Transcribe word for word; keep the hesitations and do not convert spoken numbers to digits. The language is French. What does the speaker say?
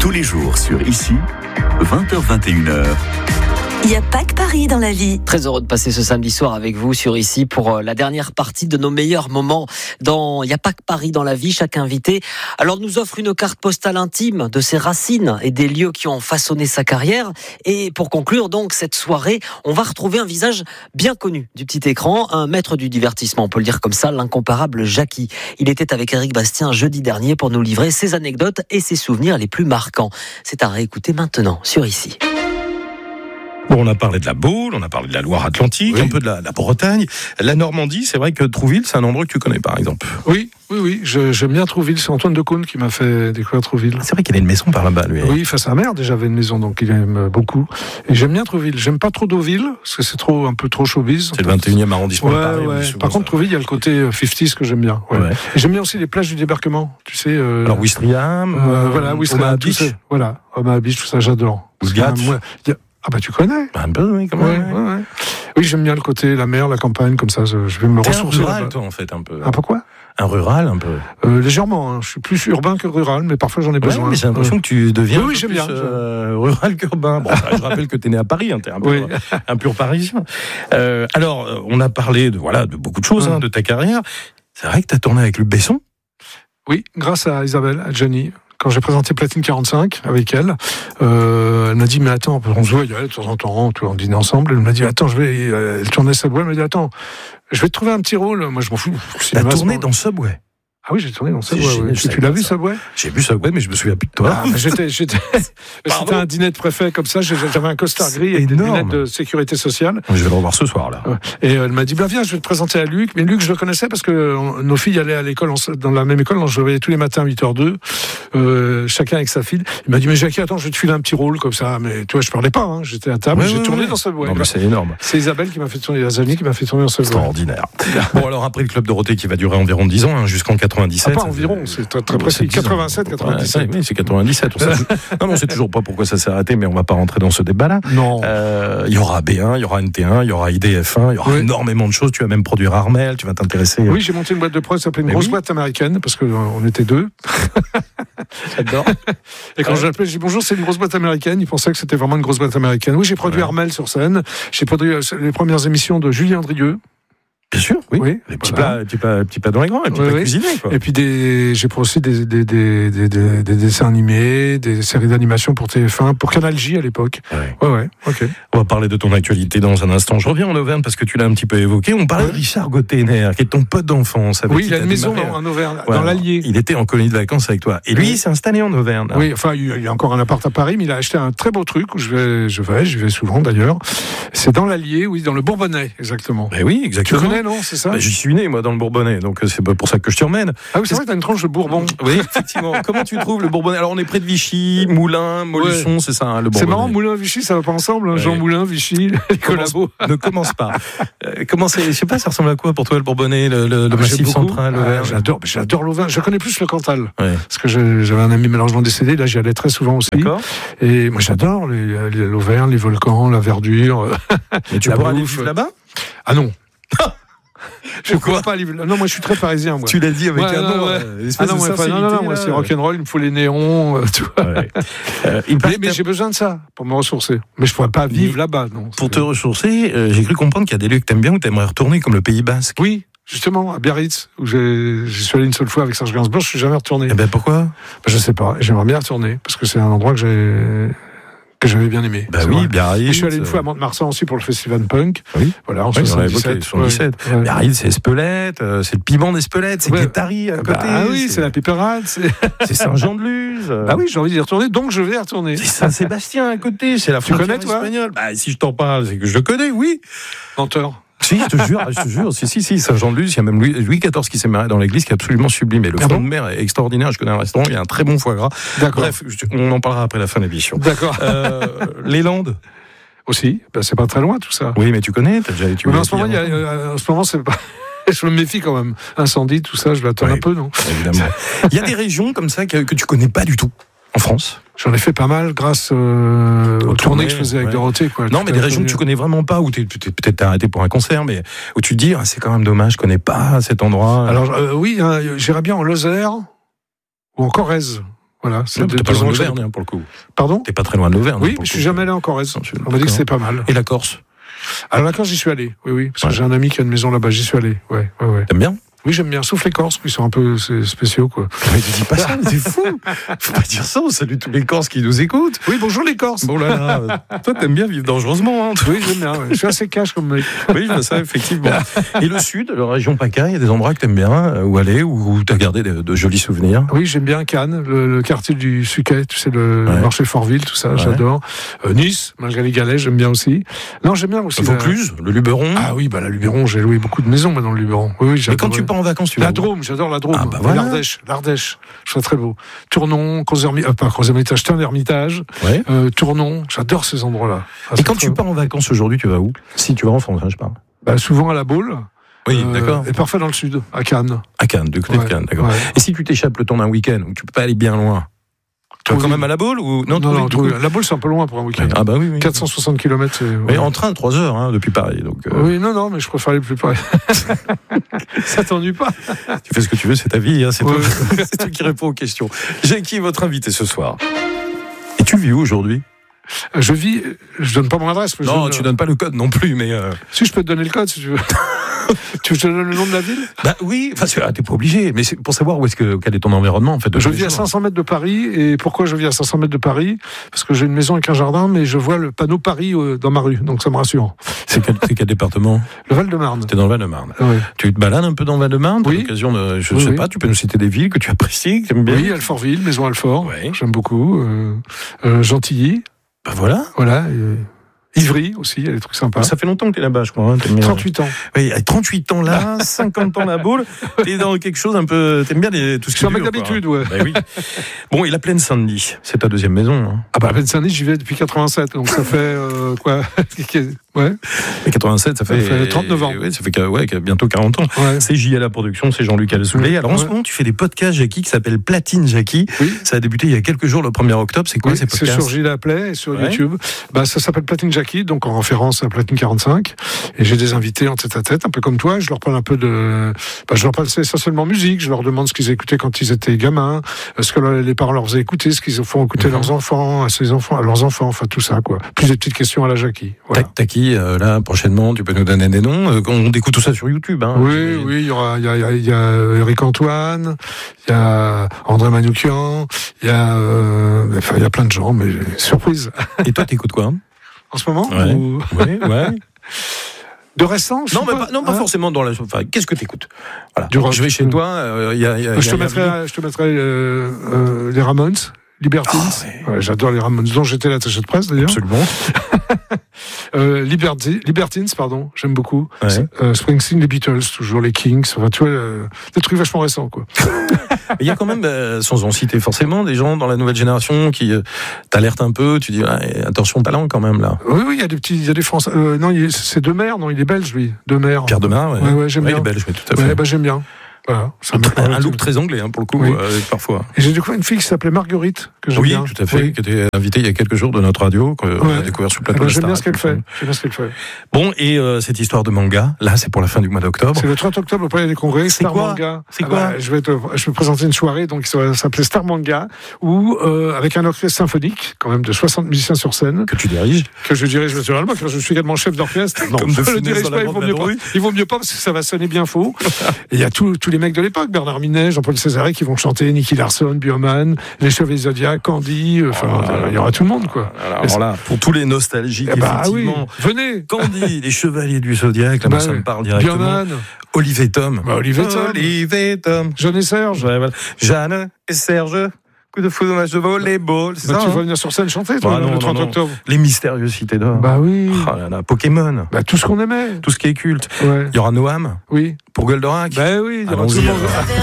Tous les jours sur Ici, vingt heures vingt et une heures. Il n'y a pas que Paris dans la vie. Très heureux de passer ce samedi soir avec vous sur Ici pour la dernière partie de nos meilleurs moments dans Il n'y a pas que Paris dans la vie. Chaque invité alors nous offre une carte postale intime de ses racines et des lieux qui ont façonné sa carrière. Et pour conclure donc cette soirée, on va retrouver un visage bien connu du petit écran, un maître du divertissement, on peut le dire comme ça, l'incomparable Jackie. Il était avec Éric Bastien jeudi dernier pour nous livrer ses anecdotes et ses souvenirs les plus marquants. C'est à réécouter maintenant sur Ici. Bon, on a parlé de la Baule, on a parlé de la Loire-Atlantique, oui. un peu de la, la Bretagne. La Normandie, c'est vrai que Trouville, c'est un endroit que tu connais par exemple. Oui, oui, oui, je, j'aime bien Trouville. C'est Antoine Decaune qui m'a fait découvrir Trouville. C'est vrai qu'il a une maison par là-bas, lui. Oui, enfin, sa mère déjà avait une maison, donc il aime beaucoup. Et j'aime bien Trouville. J'aime pas trop Deauville, parce que c'est trop, un peu trop showbiz. C'est le vingt et unième arrondissement ouais, de Paris. Ouais. Oui, par contre, ça. Trouville, il y a le côté cinquante que j'aime bien. Ouais. Ouais. Et j'aime bien aussi les plages du débarquement, tu sais. Euh, Alors, Ouistreham, euh, euh, voilà, Ouistreham, tout ça. Voilà, Omaha Beach, tout ça, j'adore. Ousgat. Ah bah tu connais. Un peu, oui, quand même. Ouais, ouais, ouais. Oui, j'aime bien le côté, la mer, la campagne, comme ça, je, je vais me T'es ressourcer. un rural, là-bas. toi, en fait, un peu. Un peu quoi ? Un rural, un peu. Euh, légèrement, hein. Je suis plus urbain que rural, mais parfois j'en ai besoin. Ouais, mais j'ai l'impression ouais. que tu deviens oui, oui, un peu j'aime plus bien, euh, rural qu'urbain. Bon, je rappelle que t'es né à Paris, hein, t'es un, oui. pur, un pur parisien. Euh, alors, on a parlé de, voilà, de beaucoup de choses, hein, de ta carrière. C'est vrai que t'as tourné avec Luc Besson ? Oui, grâce à Isabelle, à Jenny. Quand j'ai présenté Platine quarante-cinq avec elle, euh, elle m'a dit, mais attends, on se voit, de temps en temps, on dîne ensemble. Elle m'a dit, attends, je vais, elle tournait Subway, elle m'a dit, attends, je vais te trouver un petit rôle. Moi, je m'en fous. T'as tourné dans Subway ? Ah oui, j'ai tourné dans Subway. Ouais. Tu, tu l'as vu, Subway ? J'ai vu Subway, mais je me souviens plus de toi. Ah, j'étais, j'étais, c'était un dîner de préfet comme ça. J'avais un costard gris et des lunettes de sécurité sociale. Je vais le revoir ce soir là. Et elle m'a dit, bah viens, je vais te présenter à Luc. Mais Luc, je le connaissais parce que nos filles allaient à l'école dans la même école. Donc je le voyais tous les matins à huit heures deux, euh, chacun avec sa fille. Il m'a dit, mais Jackie, attends, je vais te filer un petit rôle comme ça. Mais tu vois, je parlais pas. Hein. J'étais à table. Ouais, j'ai ouais, tourné ouais. dans Subway. Non, mais c'est énorme. C'est Isabelle qui m'a fait tourner, Azani qui m'a fait tourner dans Subway. Extraordinaire. Bon, alors après le Club Dorothée qui va durer environ dix ans, hein, jusqu'en quatre-vingt-dixsept. Ah, pas environ. C'est très, très précis. quatre-vingt-sept, quatre-vingt-dix-sept. Ouais, oui, c'est quatre-vingt-dix-sept. On sait, non, mais on sait toujours pas pourquoi ça s'est arrêté, mais on va pas rentrer dans ce débat-là. Non. Il euh, y aura B un, il y aura N T un, il y aura I D F un, il y aura oui. énormément de choses. Tu vas même produire Armel, tu vas t'intéresser. Oui, j'ai monté une boîte de prod qui s'appelait une mais grosse oui. boîte américaine, parce qu'on était deux. J'adore. Et quand ouais. j'appelais, j'ai dit bonjour, c'est une grosse boîte américaine. Ils pensaient que c'était vraiment une grosse boîte américaine. Oui, j'ai produit ouais. Armel sur scène. J'ai produit les premières émissions de Julien Drieux. Bien sûr, oui. oui les petits, voilà. plats, petits, plats, petits plats dans les grands, les petits oui, plats oui. cuisinés. Quoi. Et puis des, j'ai aussi des, des, des, des, des, des dessins animés, des séries d'animation pour T F un, pour Canal J à l'époque. Ouais. ouais, ouais, ok. On va parler de ton actualité dans un instant. Je reviens en Auvergne parce que tu l'as un petit peu évoqué. On parlait ouais. de Richard Gottener, qui est ton pote d'enfance. Oui, il a une maison dans, en Auvergne, ouais, dans l'Allier. Il était en colonie de vacances avec toi. Et lui, il s'est installé en Auvergne. Oui, enfin, il y a encore un appart à Paris, mais il a acheté un très beau truc où je vais, je vais, je vais souvent d'ailleurs. C'est dans l'Allier, oui, dans le Bourbonnais, exactement. Mais oui, exactement. Tu connais, non, c'est ça? Bah, j'y suis né, moi, dans le Bourbonnais, donc c'est pour ça que je t'y emmène. Ah oui, c'est vrai que t'as une tranche de Bourbon. Oui, effectivement. Comment tu trouves le Bourbonnais? Alors, on est près de Vichy, Moulins, Montluçon, ouais. c'est ça, hein, le Bourbonnais. C'est marrant, Moulins, Vichy, ça va pas ensemble, hein, ouais. Jean Moulin, Vichy, les collabos. Ne commence pas. Euh, comment c'est, je sais pas, ça ressemble à quoi pour toi, le Bourbonnais, le, le, le ah, massif central, l'Auvergne? Ah, j'adore, j'adore l'Auvergne. Je connais plus le Cantal. Ouais. Parce que j'avais un ami malheureusement décédé, là, j'y allais très souvent aussi. D'accord. Et moi, j'adore les, les, l'Auvergne, les volcans, la verdure. Et tu pourras aller vivre là-bas? Ah non. Je ne crois pas aller. Non, moi je suis très parisien. Moi. Tu l'as dit avec ouais, un nom. Ouais. Euh, ah non, ouais, non, non, non, moi c'est rock'n'roll, il me faut les néons. Euh, tout. Ouais. euh, il mais, mais j'ai besoin de ça pour me ressourcer. Mais je ne pourrais pas vivre mais là-bas. Non, pour te ressourcer, euh, j'ai cru comprendre qu'il y a des lieux que tu aimes bien où tu aimerais retourner, comme le Pays Basque. Oui, justement, à Biarritz, où j'ai, j'y suis allé une seule fois avec Serge Gainsbourg, je ne suis jamais retourné. Eh ben pourquoi? Ben, je ne sais pas, j'aimerais bien retourner, parce que c'est un endroit que j'ai. que j'avais bien aimé. Bah oui, Biarritz. Je suis allé une fois à Mont-de-Marsan aussi pour le festival punk. Oui. Voilà, en oui, soixante-dix-sept. soixante-dix-sept. Ouais. Biarritz, c'est Espelette, euh, c'est le piment d'Espelette, c'est ouais. Guétari à côté. Ah bah, oui, c'est, c'est la Piperade. C'est, c'est Saint-Jean-de-Luz. Ah oui, j'ai envie d'y retourner, donc je vais y retourner. C'est Saint-Sébastien à côté, c'est la frontière espagnole. Tu connais, toi espagnole. Bah, si je t'en parle, c'est que je le connais, oui. Menteur. Si, je te jure, je te jure, si, si, si, Saint-Jean-de-Luz, il y a même Louis, Louis quatorze qui s'est marié dans l'église, qui est absolument sublime. Et le ah front bon de mer est extraordinaire. Je connais un restaurant, il y a un très bon foie gras. D'accord. Bref, on en parlera après la fin de l'émission. D'accord. Euh, les Landes. Aussi, ben, c'est pas très loin tout ça. Oui, mais tu connais, t'as déjà étudié. Mais en ce moment, il y a, euh, en ce moment, c'est pas. Je me méfie quand même. Incendie, tout ça, je l'attends oui, un peu, non? Évidemment. Il y a des régions comme ça que, que tu connais pas du tout en France. J'en ai fait pas mal grâce euh, aux tournées que je faisais avec ouais. Dorothée. Quoi. Non, mais des régions que tu connais vraiment pas, où tu es peut-être arrêté pour un concert, mais où tu te dis, ah, c'est quand même dommage, je connais pas cet endroit. Alors, euh, oui, hein, j'irais bien en Lozère ou en Corrèze. Voilà, c'est Non, de t'es pas deux loin ans de que l'Auvergne, hein, pour le coup. Pardon ? T'es pas très loin de l'Auvergne. Oui, pour je le suis coup. jamais allé en Corrèze. Non, je- On m'a dit que c'était pas mal. Et la Corse, Alors la Corse, j'y suis allé. Oui, oui, parce que Ouais. j'ai un ami qui a une maison là-bas. J'y suis allé. Ouais, ouais, ouais. t'aimes bien? Oui, j'aime bien. Sauf les Corses, qui sont un peu c'est, spéciaux, quoi. Mais tu dis pas ça, mais t'es fou. Faut pas dire ça, on salue tous les Corses qui nous écoutent. Oui, bonjour les Corses. Bon là là, toi t'aimes bien vivre dangereusement, hein. Oui, j'aime bien. Ouais. Je suis assez cash comme mec. Oui, je sais, effectivement. Et le sud, la région PACA, il y a des endroits que t'aimes bien, euh, où aller, où t'as gardé de, de jolis souvenirs. Oui, j'aime bien Cannes, le, le quartier du Suquet, tu sais, le Ouais. marché Fortville, tout ça, Ouais. j'adore. Euh, Nice, malgré les galets, j'aime bien aussi. Non, j'aime bien aussi. Le Vaucluse, le Luberon. Ah oui, bah la Luberon, j'ai loué beaucoup de maisons moi, dans le Luberon. Oui, oui, Mais j'adore. quand tu pars en vacances, tu vas La où? Drôme, j'adore la Drôme. Ah, bah Et voilà. L'Ardèche, l'Ardèche, je trouve très beau. Tournon, Crozes-Hermitage, euh, pas Crozes-Hermitage, Tain-l'Hermitage, Ouais. euh, Tournon, j'adore ces endroits-là. Ah, Et c'est quand très- tu pars en vacances aujourd'hui, tu vas où? Si tu vas en France, hein, je parle. bah, souvent à la Baule. Oui, euh, d'accord. Et parfois dans le sud, à Cannes. À Cannes, de côté Ouais, de Cannes, d'accord. ouais. Et si tu t'échappes le temps d'un week-end, où tu peux pas aller bien loin, tu vas Trouville. quand même à la Baule ou Non, non, Trouville, du Trouville. coup La Baule, c'est un peu loin pour un week-end. Ah bah oui, oui. quatre cent soixante kilomètres, c'est... Mais ouais. en train, trois heures, hein, depuis Paris. Donc, euh, Oui, non, non, mais je préfère aller plus près. Ça t'ennuie pas? tu fais ce que tu veux, c'est ta vie, hein, c'est, Ouais. toi, c'est toi qui réponds aux questions. Jackie est votre invité ce soir. Et tu vis où aujourd'hui? Je vis, je donne pas mon adresse. Mais Non, je, tu donnes pas le code non plus, mais. Euh... Si, je peux te donner le code, si tu veux. Tu veux que je te donne le nom de la ville? Bah oui, enfin, c'est- ah, t'es pas obligé, mais c'est pour savoir où est-ce que quel est ton environnement en fait. de Je tous les vis à jours. cinq cents mètres de Paris. Et pourquoi je vis à cinq cents mètres de Paris? Parce que j'ai une maison avec un jardin, mais je vois le panneau Paris euh, dans ma rue, donc ça me rassure. C'est quel, c'est quel département? Le Val-de-Marne. T'es dans le Val-de-Marne. Ouais. Tu te balades un peu dans le Val-de-Marne? T'as Oui. l'occasion de, je Oui, sais oui. pas, tu peux nous citer des villes que tu apprécies, que tu aimes bien? Oui, Alfortville, Maison Alfort. Ouais. J'aime beaucoup. Euh, euh, Gentilly, Bah voilà. voilà. et Ivry aussi, il y a des trucs sympas. Ça fait longtemps que t'es là-bas, je crois. Hein, t'aimes bien- trente-huit ans. Oui, à trente-huit ans là, cinquante ans la boule, t'es dans quelque chose un peu. T'aimes bien les, tout ce Je qui suis un est mec dur, quoi. d'habitude, ouais. Bah oui. Bon, et la plaine Saint-Denis, c'est ta deuxième maison. Hein. Ah bah, à Plaine-Saint-Denis, j'y vais depuis quatre-vingt-sept, donc ça fait, euh, quoi? Ouais. Et quatre-vingt-sept, ça fait, Ça fait trente-neuf ans. Oui, ça fait que- ouais, que bientôt quarante ans. Ouais. C'est J à la production, c'est Jean-Luc Alsoulet. Alors en ce Ouais. moment, tu fais des podcasts, Jackie, qui s'appellent Platine Jackie. Oui. Ça a débuté il y a quelques jours, le premier octobre. C'est quoi Oui, ces c'est podcasts? sur Gilles Play et sur Ouais. YouTube. Bah, ça s'appelle Platine Jackie, donc en référence à Platine quarante-cinq. Et j'ai des invités en tête à tête, un peu comme toi. Je leur parle un peu de, bah, je leur parle essentiellement musique. Je leur demande ce qu'ils écoutaient quand ils étaient gamins, ce que les parents leur faisaient écouter, ce qu'ils font écouter à Mhm. leurs enfants, à ses enfants, à leurs enfants, enfin tout ça, quoi. Plus des petites questions à la Jackie. Voilà. T'as, t'as qui, euh, là, prochainement, tu peux nous donner des noms? Euh, on découvre tout ça sur YouTube, hein. Oui, j'imagine. oui, il y aura, il y a, il y a, il y a Eric Antoine, il y a André Manoukian, il y a, euh, enfin, il y a plein de gens, mais surprise. Et toi, t'écoutes quoi? Hein? En ce moment? Ouais. Ou- Ouais, ouais. De récent? je Non, sais mais pas, non, pas hein. forcément dans la. Enfin, qu'est-ce que t'écoutes? Voilà. Du rock. Je vais chez toi, euh, il y a. il y a- Je il y te a- mettrai, je te mettrai euh, euh, les Ramones, Libertines. Ah, Ouais, j'adore les Ramones, dont j'étais l'attaché de presse d'ailleurs. Absolument. Euh, Liberti- Libertines, pardon, j'aime beaucoup. Ouais. Euh, Springsteen, les Beatles, toujours les Kings. Enfin, tu vois, euh, des trucs vachement récents, quoi. Mais il y a quand même, euh, sans en citer forcément, des gens dans la nouvelle génération qui euh, t'alertent un peu. Tu dis, ah, attention talent quand même là. Oui, oui, il y a des petits, il y a des Français. Euh, non, il est- c'est Demer, non, il est belge, lui. Demer. Pierre Demar, ouais. Ouais, ouais, j'aime bien. Il est belge, oui, tout à fait. Ouais, bah, j'aime bien. Voilà. Ça me un, parle un tout. look très anglais hein, pour le coup, Oui. euh, parfois. Et j'ai découvert une fille qui s'appelait Marguerite, que j'aime Oui, bien. tout à fait, Oui. qui était invitée il y a quelques jours de notre radio, qu'on Ouais. a découvert sur le Eh plateau. ben, de j'aime bien Starac, ce qu'elle il me fait. J'aime bien ce qu'elle fait. semble. Bon, et euh, cette histoire de manga, là, c'est pour la fin du mois d'octobre. C'est le trente octobre au Palais des Congrès. C'est Star quoi Manga. C'est Ah quoi bah, je vais te, je vais présenter une soirée donc qui va s'appeler Star Manga, où euh, avec un orchestre symphonique, quand même de soixante musiciens sur scène, Que tu diriges. que je dirige naturellement, car je suis également chef d'orchestre. Non, Comme de je le Funès dirige dans la pas, il Grande vaut mieux pas. Vadrouille. Il vaut mieux pas parce que ça va sonner bien faux. Et il y a tous tous les mecs de l'époque, Bernard Minet, Jean-Paul Césaré, qui vont chanter, Nicky Larson, Bioman, les Chevaliers Zodiac, Candy, euh, enfin, Oh là là il y aura tout le monde, quoi. Alors, Et ça- là, pour tous les nostalgiques, Eh bah oui, effectivement. venez. Candy, les Chevaliers du Zodiac, là, moi, Bah ça oui. me parle directement. Bioman, Olivier Tom. Bah, Olivier Tom. Olivier Tom. Jeanne et Serge. Ouais, voilà. Jeanne et Serge, coup de foudre match de volleyball, c'est Bah, ça tu hein vas venir sur scène chanter, toi, Bah, non, le non, trente non. octobre. Les mystérieuses cités d'or. Bah oui. Oh là là, Pokémon, Bah, tout ce qu'on aimait. tout ce qui est culte. Ouais. Il y aura Noam Oui. pour Goldorak. Bah oui, il y aura tout Allons-y, le monde. alors.